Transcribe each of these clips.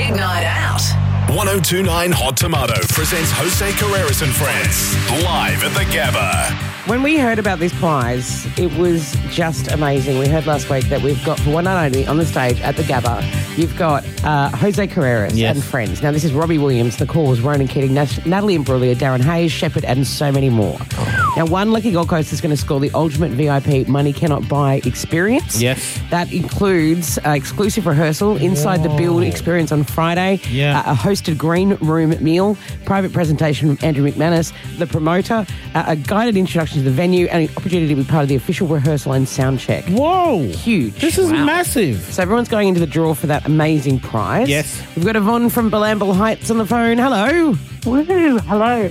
big night out. 1029 Hot Tomato presents Jose Carreras and Friends live at the Gabba. When we heard about this prize, it was just amazing. We heard last week that we've got, for one night only, on the stage at the Gabba, you've got Jose Carreras and Friends. Now, this is Robbie Williams, The Cause, Ronan Keating, Natalie Imbruglia, Darren Hayes, Shepherd, and so many more. Now, one lucky Gold Coast is going to score the ultimate VIP Money Cannot Buy experience. Yes. That includes exclusive rehearsal, inside the build experience on Friday, a hosted green room meal, private presentation from Andrew McManus, the promoter, a guided introduction to the venue, and an opportunity to be part of the official rehearsal and sound check. Whoa. Huge. This is massive. So everyone's going into the draw for that amazing prize. Yes. We've got Yvonne from Balambal Heights on the phone. Hello. Woohoo, hello.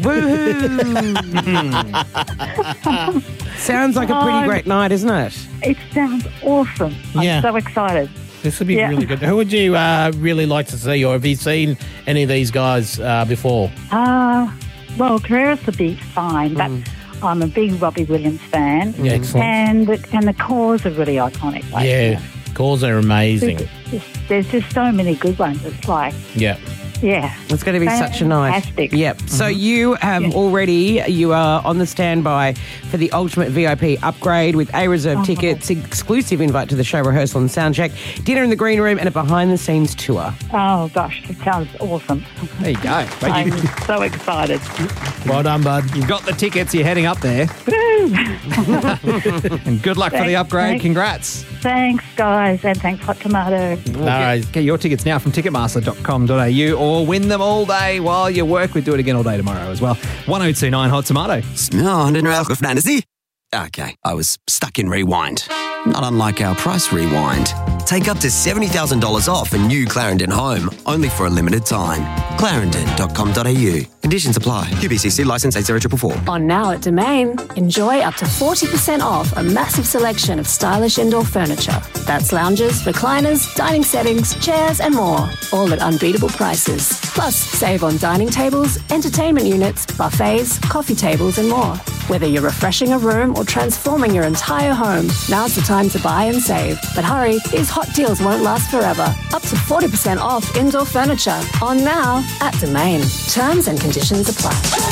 Woohoo. Sounds like a pretty great night, isn't it? It sounds awesome. I'm so excited. This would be really good. Who would you really like to see, or have you seen any of these guys before? Well, Carreras would be fine, but I'm a big Robbie Williams fan. Yeah, excellent. And the Cause are really iconic. Yeah, Cause are amazing. There's just so many good ones. It's like... Yeah. Yeah. It's going to be such a night. Fantastic. Yep. So you have you are on the standby for the ultimate VIP upgrade with A-Reserve tickets, exclusive invite to the show rehearsal and sound check, dinner in the green room, and a behind-the-scenes tour. Oh, gosh, it sounds awesome. There you go. I'm so excited. Well done, bud. You've got the tickets. You're heading up there. And good luck for the upgrade. Congrats. Thanks, guys, and thanks, Hot Tomato. Get your tickets now from ticketmaster.com.au or win them all day while you work. We do it again all day tomorrow as well. 1029 Hot Tomato. Oh, didn't know fantasy. Okay, I was stuck in rewind. Not unlike our price rewind. Take up to $70,000 off a new Clarendon home, only for a limited time. Clarendon.com.au. Conditions apply. QBCC licence 80444. On Now at Domain, enjoy up to 40% off a massive selection of stylish indoor furniture. That's lounges, recliners, dining settings, chairs and more. All at unbeatable prices. Plus, save on dining tables, entertainment units, buffets, coffee tables and more. Whether you're refreshing a room or transforming your entire home, now's the time to buy and save. But hurry, these hot deals won't last forever. Up to 40% off indoor furniture. On Now at Domain. Terms and conditions apply.